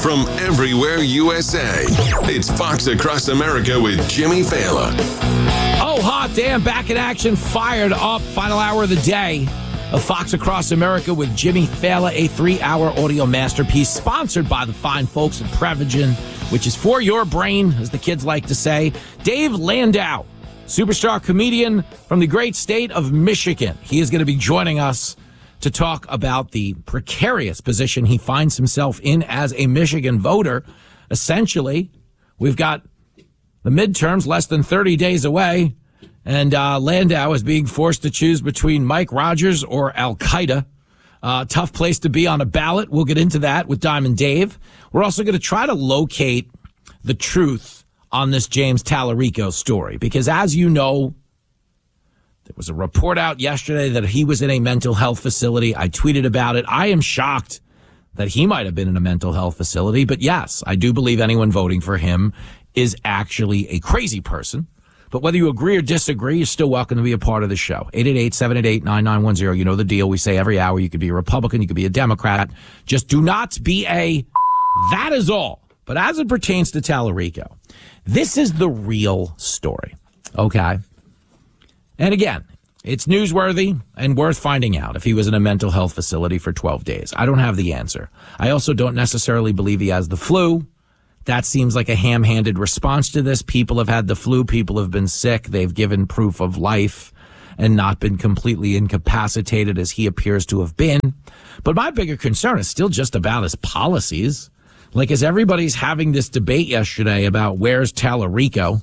from everywhere USA. It's Fox Across America with Jimmy Fallon. Oh, hot damn, back in action, fired up. Final hour of the day of Fox Across America with Jimmy Fallon, a 3-hour audio masterpiece sponsored by the fine folks at Prevagen, which is for your brain, as the kids like to say. Dave Landau, superstar comedian from the great state of Michigan. He is going to be joining us to talk about the precarious position he finds himself in as a Michigan voter. Essentially, we've got the midterms less than 30 days away, and Landau is being forced to choose between Mike Rogers or Al-Qaeda. Tough place to be on a ballot. We'll get into that with Diamond Dave. We're also going to try to locate the truth on this James Tallarico story, because as you know, there was a report out yesterday that he was in a mental health facility. I tweeted about it. I am shocked that he might have been in a mental health facility, but yes, I do believe anyone voting for him is actually a crazy person. But whether you agree or disagree, you're still welcome to be a part of the show. 888-788-9910. You know the deal. We say every hour you could be a Republican, you could be a Democrat. Just do not be that is all. But as it pertains to Tallarico, this is the real story, okay? And again, it's newsworthy and worth finding out if he was in a mental health facility for 12 days. I don't have the answer. I also don't necessarily believe he has the flu. That seems like a ham-handed response to this. People have had the flu. People have been sick. They've given proof of life and not been completely incapacitated as he appears to have been. But my bigger concern is still just about his policies. Like, as everybody's having this debate yesterday about where's Tallarico,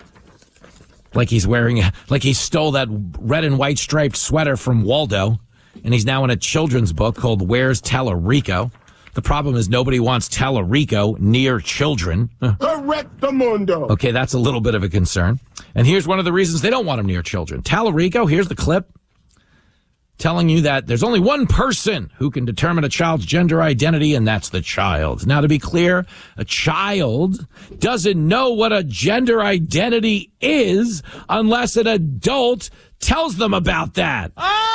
like he stole that red and white striped sweater from Waldo, and he's now in a children's book called Where's Tallarico? The problem is nobody wants Tallarico near children. Correctamundo. Okay, that's a little bit of a concern. And here's one of the reasons they don't want him near children. Tallarico, here's the clip, telling you that there's only one person who can determine a child's gender identity, and that's the child. Now, to be clear, a child doesn't know what a gender identity is unless an adult tells them about that.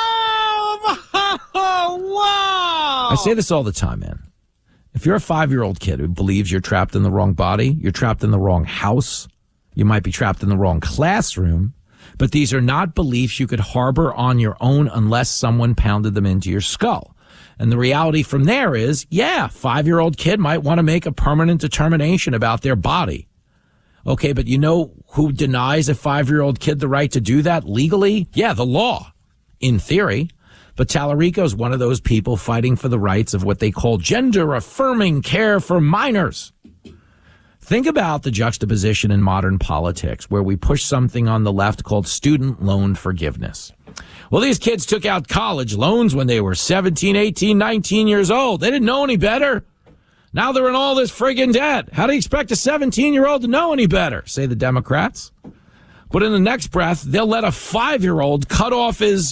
Oh, wow. I say this all the time, man. If you're a 5-year-old kid who believes you're trapped in the wrong body, you're trapped in the wrong house, you might be trapped in the wrong classroom, but these are not beliefs you could harbor on your own unless someone pounded them into your skull. And the reality from there is, yeah, 5-year-old kid might want to make a permanent determination about their body. Okay, but you know who denies a 5-year-old kid the right to do that legally? Yeah, the law, in theory. But Tallarico is one of those people fighting for the rights of what they call gender-affirming care for minors. Think about the juxtaposition in modern politics where we push something on the left called student loan forgiveness. Well, these kids took out college loans when they were 17, 18, 19 years old. They didn't know any better. Now they're in all this friggin' debt. How do you expect a 17-year-old to know any better, say the Democrats? But in the next breath, they'll let a 5-year-old cut off his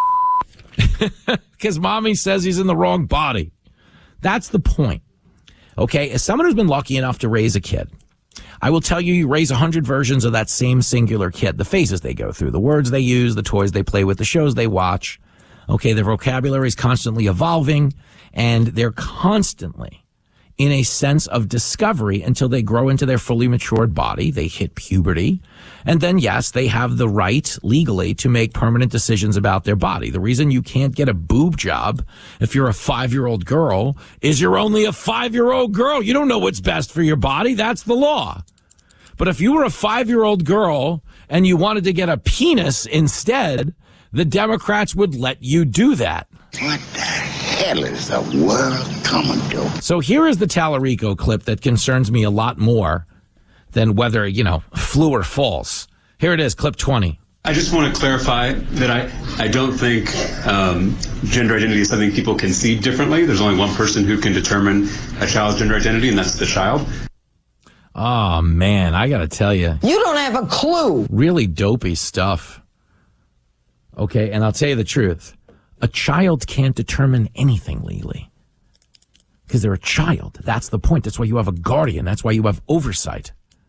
because mommy says he's in the wrong body. That's the point. Okay, as someone who's been lucky enough to raise a kid, I will tell you, you raise 100 versions of that same singular kid. The phases they go through, the words they use, the toys they play with, the shows they watch. Okay, their vocabulary is constantly evolving, and they're constantly in a sense of discovery until they grow into their fully matured body. They hit puberty. And then, yes, they have the right legally to make permanent decisions about their body. The reason you can't get a boob job if you're a 5-year-old girl is you're only a 5-year-old girl. You don't know what's best for your body. That's the law. But if you were a 5-year-old girl and you wanted to get a penis instead, the Democrats would let you do that. What the hell is the world coming to? So here is the Tallarico clip that concerns me a lot more than whether, flu or false. Here it is, clip 20. I just want to clarify that I don't think gender identity is something people can see differently. There's only one person who can determine a child's gender identity, and that's the child. Oh, man, I got to tell you. You don't have a clue. Really dopey stuff. Okay, and I'll tell you the truth. A child can't determine anything legally because they're a child. That's the point. That's why you have a guardian. That's why you have oversight.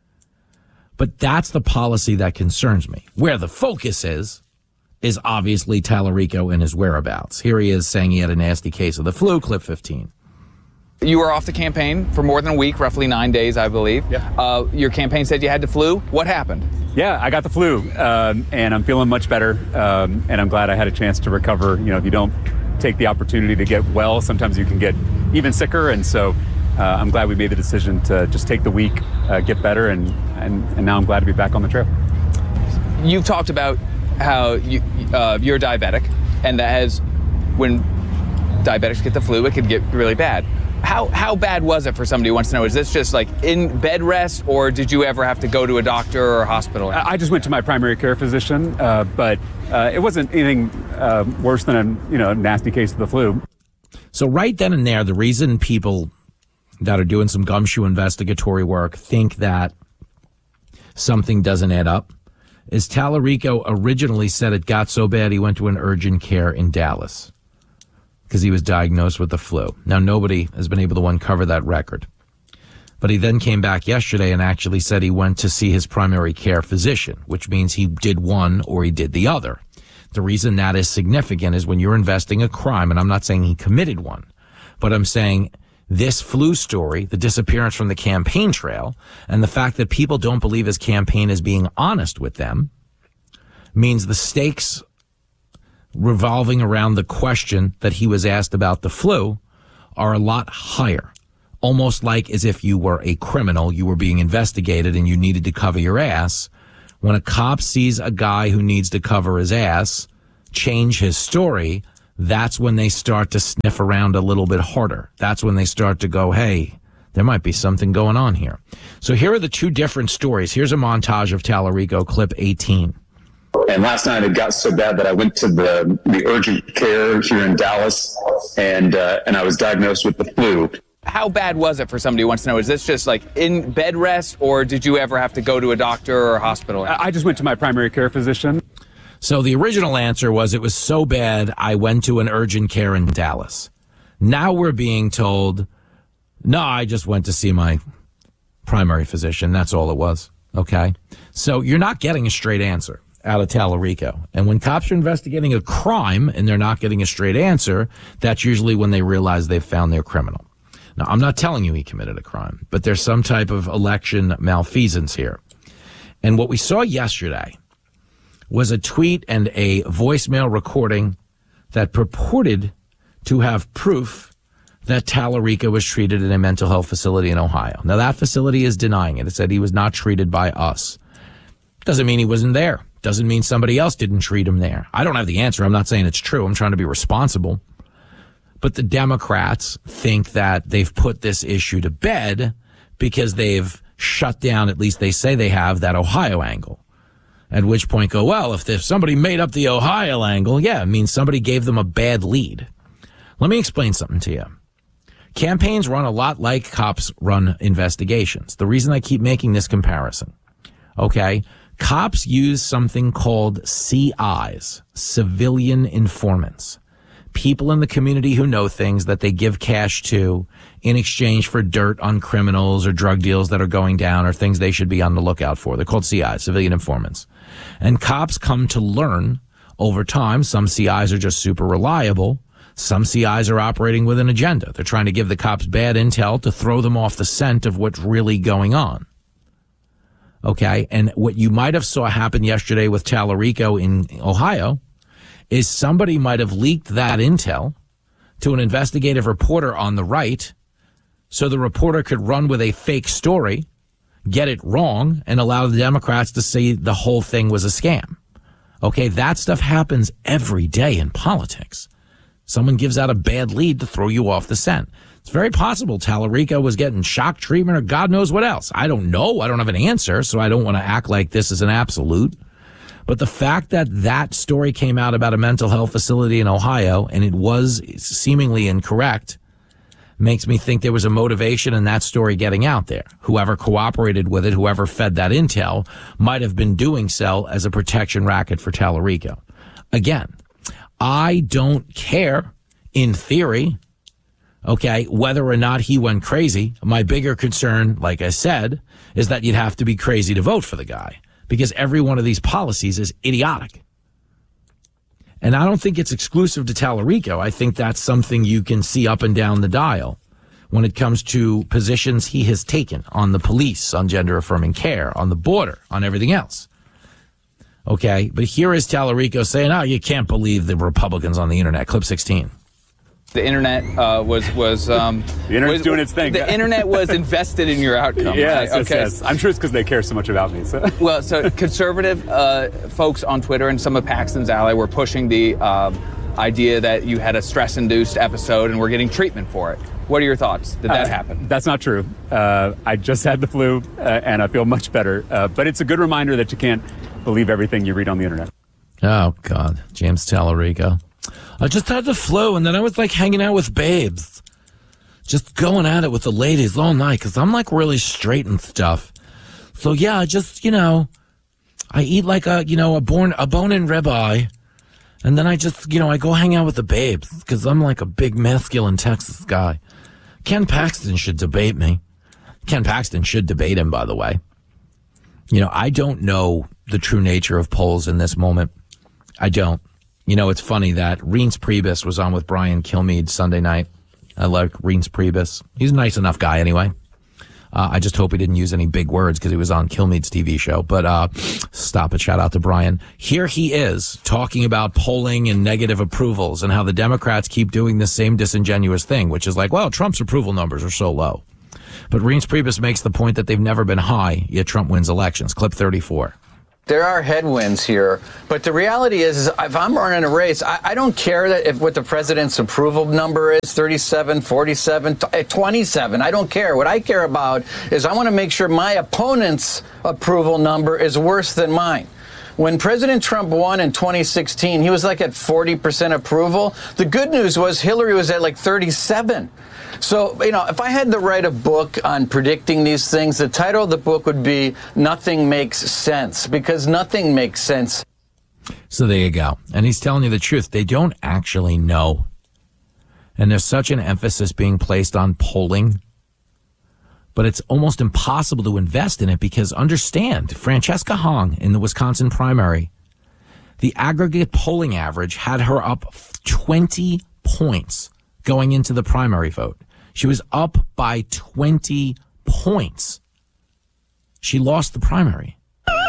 But that's the policy that concerns me. Where the focus is obviously Tallarico and his whereabouts. Here he is saying he had a nasty case of the flu, clip 15. You were off the campaign for more than a week, roughly 9 days, I believe. Yeah. Your campaign said you had the flu. What happened? Yeah, I got the flu, and I'm feeling much better, and I'm glad I had a chance to recover. If you don't take the opportunity to get well, sometimes you can get even sicker, and so I'm glad we made the decision to just take the week, get better, and now I'm glad to be back on the trail. You've talked about how you're diabetic, and that when diabetics get the flu, it could get really bad. How bad was it for somebody who wants to know? Is this just like in bed rest, or did you ever have to go to a doctor or a hospital? I just went to my primary care physician, but it wasn't anything worse than a nasty case of the flu. So right then and there, the reason people that are doing some gumshoe investigatory work think that something doesn't add up is Tallarico originally said it got so bad he went to an urgent care in Dallas because he was diagnosed with the flu. Now, nobody has been able to uncover that record. But he then came back yesterday and actually said he went to see his primary care physician, which means he did one or he did the other. The reason that is significant is when you're investing a crime, and I'm not saying he committed one, but I'm saying this flu story, the disappearance from the campaign trail, and the fact that people don't believe his campaign is being honest with them means the stakes revolving around the question that he was asked about the flu are a lot higher. Almost like as if you were a criminal, you were being investigated and you needed to cover your ass. When a cop sees a guy who needs to cover his ass, change his story, that's when they start to sniff around a little bit harder. That's when they start to go, hey, there might be something going on here. So here are the two different stories. Here's a montage of Tallarico, clip 18. And last night it got so bad that I went to the urgent care here in Dallas, and I was diagnosed with the flu. How bad was it for somebody who wants to know? Is this just like in bed rest, or did you ever have to go to a doctor or a hospital? I just went to my primary care physician. So the original answer was it was so bad I went to an urgent care in Dallas. Now we're being told, no, I just went to see my primary physician. That's all it was. Okay. So you're not getting a straight answer out of Tallarico. And when cops are investigating a crime and they're not getting a straight answer, that's usually when they realize they've found their criminal. Now, I'm not telling you he committed a crime, but there's some type of election malfeasance here. And what we saw yesterday was a tweet and a voicemail recording that purported to have proof that Tallarico was treated in a mental health facility in Ohio. Now, that facility is denying it. It said he was not treated by us. Doesn't mean he wasn't there. Doesn't mean somebody else didn't treat him there. I don't have the answer. I'm not saying it's true. I'm trying to be responsible. But the Democrats think that they've put this issue to bed because they've shut down, at least they say they have, that Ohio angle. At which point go, well, if somebody made up the Ohio angle, yeah, it means somebody gave them a bad lead. Let me explain something to you. Campaigns run a lot like cops run investigations. The reason I keep making this comparison, okay, cops use something called CIs, civilian informants. People in the community who know things that they give cash to in exchange for dirt on criminals or drug deals that are going down or things they should be on the lookout for. They're called CIs, civilian informants. And cops come to learn over time. Some CIs are just super reliable. Some CIs are operating with an agenda. They're trying to give the cops bad intel to throw them off the scent of what's really going on. Okay, and what you might have saw happen yesterday with Tallarico in Ohio is somebody might have leaked that intel to an investigative reporter on the right so the reporter could run with a fake story, get it wrong, and allow the Democrats to say the whole thing was a scam. Okay, that stuff happens every day in politics. Someone gives out a bad lead to throw you off the scent. It's very possible Tallarico was getting shock treatment or God knows what else. I don't know. I don't have an answer, so I don't want to act like this is an absolute. But the fact that that story came out about a mental health facility in Ohio and it was seemingly incorrect makes me think there was a motivation in that story getting out there. Whoever cooperated with it, whoever fed that intel, might have been doing so as a protection racket for Tallarico. Again, I don't care, in theory, okay, whether or not he went crazy. My bigger concern, like I said, is that you'd have to be crazy to vote for the guy because every one of these policies is idiotic. And I don't think it's exclusive to Tallarico. I think that's something you can see up and down the dial when it comes to positions he has taken on the police, on gender-affirming care, on the border, on everything else. Okay, but here is Tallarico saying, oh, you can't believe the Republicans on the internet. Clip 16. The internet was the internet's doing its thing. The internet was invested in your outcome. Yes, right? Okay. yes. I'm sure it's because they care so much about me. So. Well, so conservative folks on Twitter and some of Paxton's ally were pushing the idea that you had a stress-induced episode and were getting treatment for it. What are your thoughts? Did that happen? That's not true. I just had the flu, and I feel much better. But it's a good reminder that you can't believe everything you read on the internet. Oh, God. James Tallarico. I just had the flu, and then I was, like, hanging out with babes. Just going at it with the ladies all night, because I'm, like, really straight and stuff. So, yeah, I just, I eat, like, a bone-in ribeye, and then I just, I go hang out with the babes, because I'm, like, a big masculine Texas guy. Ken Paxton should debate me. Ken Paxton should debate him, by the way. I don't know the true nature of polls in this moment. I don't. It's funny that Reince Priebus was on with Brian Kilmeade Sunday night. I like Reince Priebus. He's a nice enough guy anyway. I just hope he didn't use any big words because he was on Kilmeade's TV show. But stop it. Shout out to Brian. Here he is talking about polling and negative approvals and how the Democrats keep doing the same disingenuous thing, which is like, well, Trump's approval numbers are so low. But Reince Priebus makes the point that they've never been high, yet Trump wins elections. Clip 34. There are headwinds here, but the reality is if I'm running a race, I don't care what the president's approval number is, 37, 47, 27. I don't care. What I care about is I want to make sure my opponent's approval number is worse than mine. When President Trump won in 2016, he was like at 40% approval. The good news was Hillary was at like 37. So, if I had to write a book on predicting these things, the title of the book would be Nothing Makes Sense, because nothing makes sense. So there you go. And he's telling you the truth. They don't actually know. And there's such an emphasis being placed on polling, but it's almost impossible to invest in it because understand, Francesca Hong in the Wisconsin primary, the aggregate polling average had her up 20 points going into the primary vote. She was up by 20 points. She lost the primary.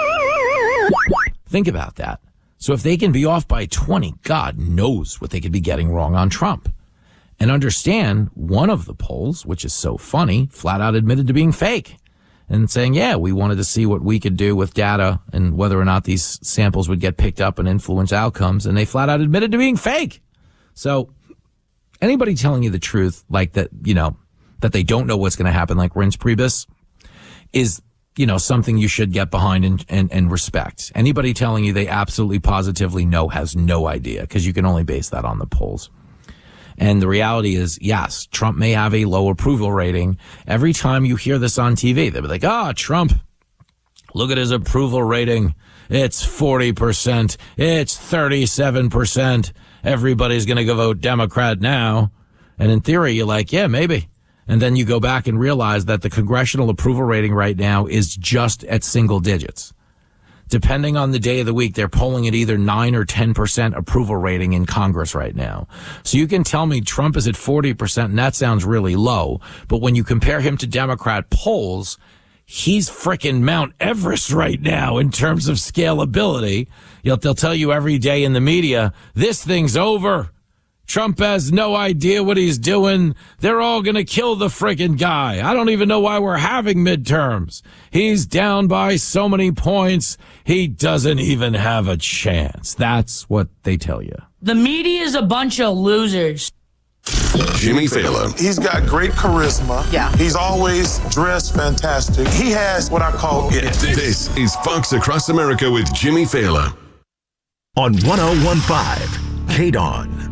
Think about that. So if they can be off by 20, God knows what they could be getting wrong on Trump. And understand, one of the polls, which is so funny, flat out admitted to being fake and saying, yeah, we wanted to see what we could do with data and whether or not these samples would get picked up and influence outcomes. And they flat out admitted to being fake. So anybody telling you the truth, like that, that they don't know what's going to happen, like Reince Priebus, is, something you should get behind and respect. Anybody telling you they absolutely positively know has no idea, because you can only base that on the polls. And the reality is, yes, Trump may have a low approval rating. Every time you hear this on TV, they'll be like, Trump, look at his approval rating. It's 40%. It's 37%. Everybody's going to go vote Democrat now. And in theory, you're like, yeah, maybe. And then you go back and realize that the congressional approval rating right now is just at single digits. Depending on the day of the week, they're polling at either 9 or 10% approval rating in Congress right now. So you can tell me Trump is at 40%, and that sounds really low. But when you compare him to Democrat polls, he's frickin' Mount Everest right now in terms of scalability. They'll tell you every day in the media, this thing's over. Trump has no idea what he's doing. They're all going to kill the frickin' guy. I don't even know why we're having midterms. He's down by so many points. He doesn't even have a chance. That's what they tell you. The media is a bunch of losers. Jimmy Fallon. He's got great charisma. Yeah. He's always dressed fantastic. He has what I call it. This is Fox Across America with Jimmy Fallon. On 101.5, KDON.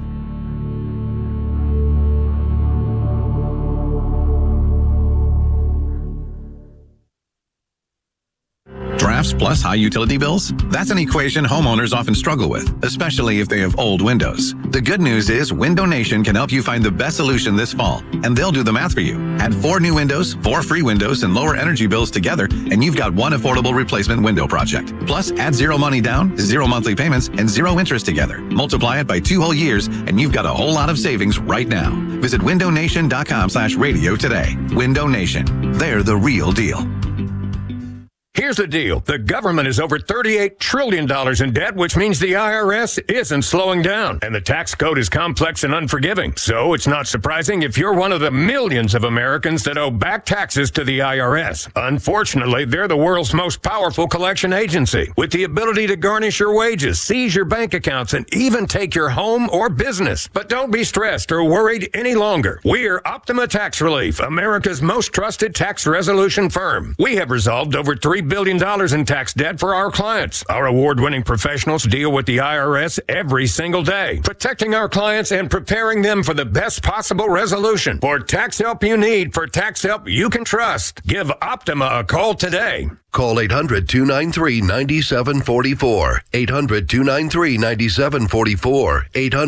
drafts plus high utility bills? That's an equation homeowners often struggle with, especially if they have old windows. The good news is Window Nation can help you find the best solution this fall, and they'll do the math for you. Add 4 new windows, 4 free windows, and lower energy bills together, and you've got one affordable replacement window project. Plus, add 0 money down, 0 monthly payments, and 0 interest together. Multiply it by 2 whole years, and you've got a whole lot of savings right now. Visit windownation.com/radio today. Window Nation. They're the real deal. Here's the deal. The government is over $38 trillion in debt, which means the IRS isn't slowing down. And the tax code is complex and unforgiving. So it's not surprising if you're one of the millions of Americans that owe back taxes to the IRS. Unfortunately, they're the world's most powerful collection agency, with the ability to garnish your wages, seize your bank accounts, and even take your home or business. But don't be stressed or worried any longer. We're Optima Tax Relief, America's most trusted tax resolution firm. We have resolved over $3 billion in tax debt for our clients. Our award-winning professionals deal with the IRS every single day, protecting our clients and preparing them for the best possible resolution. For tax help you need, for tax help you can trust, give Optima a call today. Call 800-293-9744. 800-293-9744.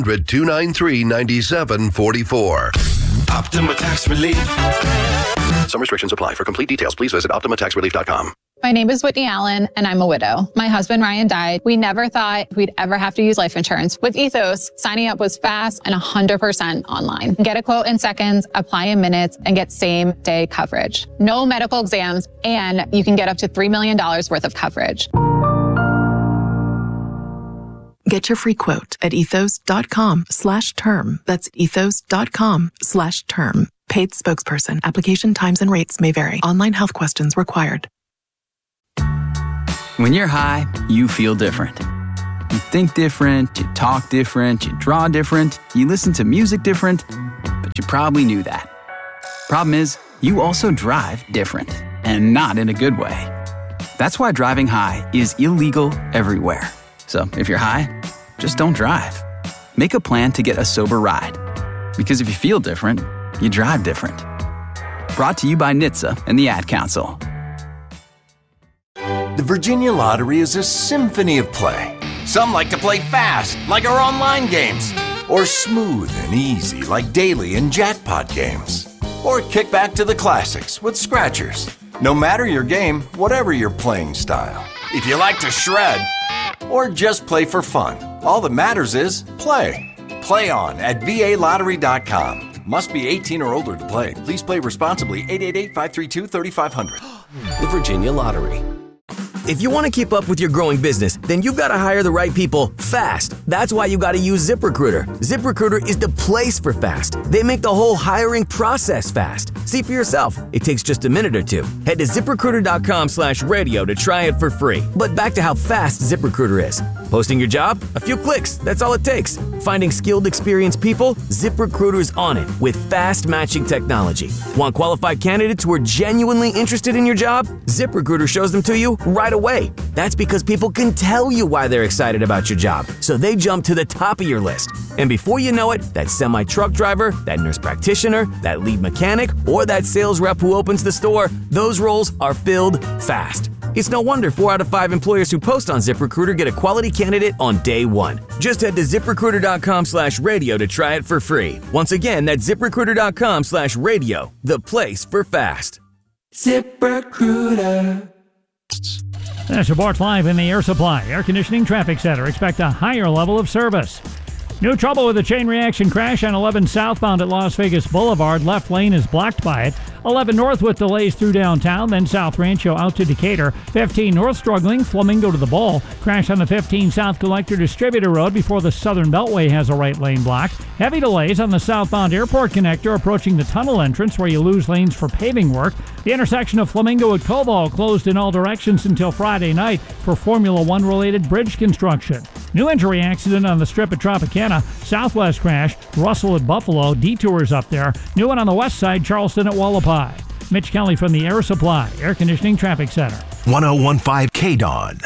800-293-9744. Optima Tax Relief. Some restrictions apply. For complete details, please visit OptimaTaxRelief.com. My name is Whitney Allen, and I'm a widow. My husband, Ryan, died. We never thought we'd ever have to use life insurance. With Ethos, signing up was fast and 100% online. Get a quote in seconds, apply in minutes, and get same-day coverage. No medical exams, and you can get up to $3 million worth of coverage. Get your free quote at ethos.com/term. That's ethos.com/term. Paid spokesperson. Application times and rates may vary. Online health questions required. When you're high, you feel different. You think different, you talk different, you draw different, you listen to music different, but you probably knew that. Problem is, you also drive different, and not in a good way. That's why driving high is illegal everywhere. So if you're high, just don't drive. Make a plan to get a sober ride. Because if you feel different, you drive different. Brought to you by NHTSA and the Ad Council. The Virginia Lottery is a symphony of play. Some like to play fast, like our online games, or smooth and easy, like daily and jackpot games, or kick back to the classics with scratchers. No matter your game, whatever your playing style. If you like to shred, or just play for fun, all that matters is play. Play on at VALottery.com. Must be 18 or older to play. Please play responsibly. 888-532-3500. The Virginia Lottery. If you want to keep up with your growing business, then you've got to hire the right people fast. That's why you got to use ZipRecruiter. ZipRecruiter is the place for fast. They make the whole hiring process fast. See for yourself. It takes just a minute or two. Head to ZipRecruiter.com/radio to try it for free. But back to how fast ZipRecruiter is. Posting your job? A few clicks. That's all it takes. Finding skilled, experienced people? ZipRecruiter's on it with fast matching technology. Want qualified candidates who are genuinely interested in your job? ZipRecruiter shows them to you right away. That's because people can tell you why they're excited about your job, so they jump to the top of your list. And before you know it, that semi-truck driver, that nurse practitioner, that lead mechanic, or that sales rep who opens the store, those roles are filled fast. It's no wonder 4 out of 5 employers who post on ZipRecruiter get a quality candidate on day one. Just head to ZipRecruiter.com/radio to try it for free. Once again, that's ZipRecruiter.com/radio, the place for fast. ZipRecruiter. Sports Live in the Air Supply Air Conditioning Traffic Center. Expect a higher level of service. No trouble with a chain reaction crash on 11 southbound at Las Vegas Boulevard. Left lane is blocked by it. 11 north with delays through downtown, then South Rancho out to Decatur. 15 north struggling, Flamingo to the Bowl. Crash on the 15 South Collector Distributor Road before the Southern Beltway has a right lane blocked. Heavy delays on the southbound airport connector approaching the tunnel entrance where you lose lanes for paving work. The intersection of Flamingo at Cobalt closed in all directions until Friday night for Formula One related bridge construction. New injury accident on the strip at Tropicana. Southwest crash, Russell at Buffalo, detours up there. New one on the west side, Charleston at Wallapai. Mitch Kelly from the Air Supply Air Conditioning Traffic Center. 1015 KDON.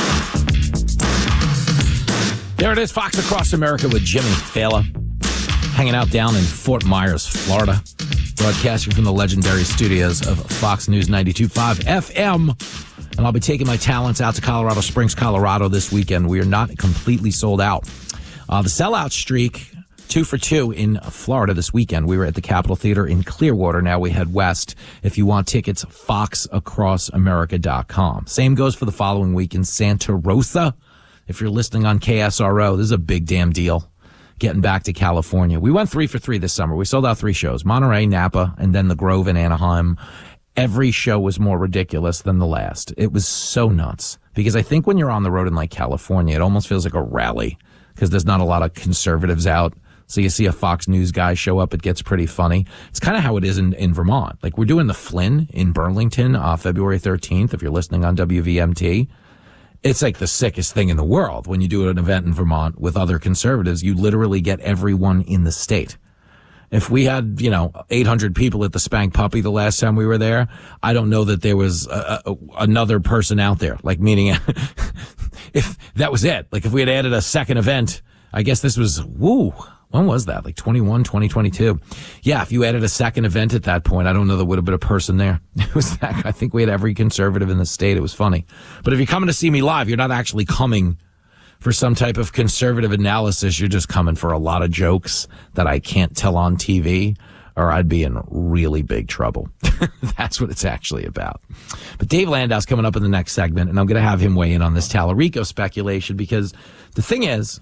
There it is, Fox Across America with Jimmy Fallon. hanging out down in Fort Myers, Florida, broadcasting from the legendary studios of Fox News 92.5 FM. And I'll be taking my talents out to Colorado Springs, Colorado this weekend. We are not completely sold out. The sellout streak, 2 for 2 in Florida this weekend. We were at the Capitol Theater in Clearwater. Now we head west. If you want tickets, foxacrossamerica.com. Same goes for the following week in Santa Rosa. If you're listening on KSRO, this is a big damn deal. Getting back to California. We went 3 for 3 this summer. We sold out 3 shows, Monterey, Napa, and then the Grove in Anaheim. Every show was more ridiculous than the last. It was so nuts. Because I think when you're on the road in like California, it almost feels like a rally because there's not a lot of conservatives out. So you see a Fox News guy show up, it gets pretty funny. It's kind of how it is in Vermont. Like we're doing the Flynn in Burlington, February 13th, if you're listening on WVMT. It's like the sickest thing in the world. When you do an event in Vermont with other conservatives, you literally get everyone in the state. If we had, 800 people at the Spank Puppy the last time we were there, I don't know that there was another person out there. Like, meaning, if that was it. Like, if we had added a second event, I guess this was, when was that? Like 2022. Yeah, if you added a second event at that point, I don't know there would have been a person there. It was that. I think we had every conservative in the state. It was funny. But if you're coming to see me live, you're not actually coming for some type of conservative analysis. You're just coming for a lot of jokes that I can't tell on TV, or I'd be in really big trouble. That's what it's actually about. But Dave Landau's coming up in the next segment, and I'm going to have him weigh in on this Tallarico speculation, because the thing is,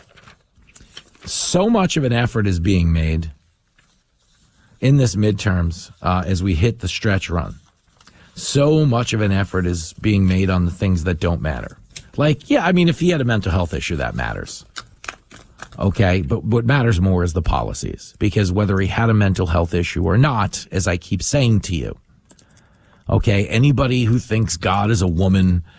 so much of an effort is being made in this midterms as we hit the stretch run. So much of an effort is being made on the things that don't matter. Like, yeah, I mean, if he had a mental health issue, that matters. Okay, but what matters more is the policies. Because whether he had a mental health issue or not, as I keep saying to you, okay, anybody who thinks God is a woman